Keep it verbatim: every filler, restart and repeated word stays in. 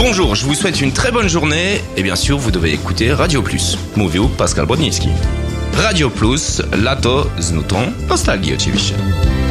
bonjour, je vous souhaite une très bonne journée et bien sûr vous devez écouter Radio Plus. Mówił Pascal Bodnicki. Radio Plus, lato z nutą nostalgii oczywiście.